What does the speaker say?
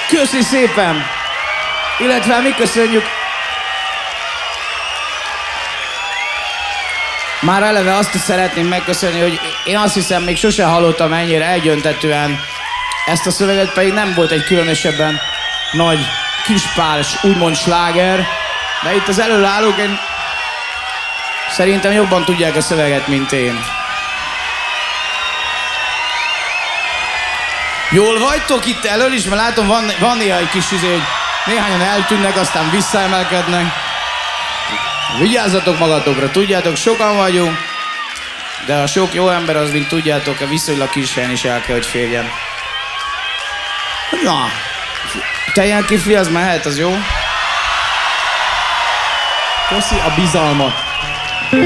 Köszi szépen! Illetve mi köszönjük. Már eleve azt is szeretném megköszönni, hogy én azt hiszem, még sose hallottam ennyire egyöntetően ezt a szöveget, pedig nem volt egy különösebben nagy kispárs, úgymond sláger, de itt az előállók szerintem jobban tudják a szöveget, mint én. Jól vagytok itt elől is, mert látom, van néha egy kis hogy néhányan eltűnnek, aztán visszaemelkednek. Vigyázzatok magatokra, tudjátok, sokan vagyunk, de a sok jó ember az, mint tudjátok, a viszonylag kis helyen is el kell, hogy férjen. Na, te ilyen kifli, az mehet, az jó? Köszi a bizalmat.